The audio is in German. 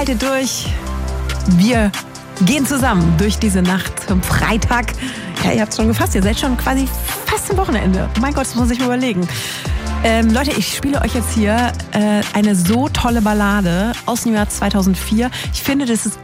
haltet durch. Wir gehen zusammen durch diese Nacht am Freitag. Ja, ihr habt es schon gefasst. Ihr seid schon quasi fast am Wochenende. Mein Gott, das muss ich mir überlegen. Leute, ich spiele euch jetzt hier eine so tolle Ballade aus dem Jahr 2004. Ich finde, das ist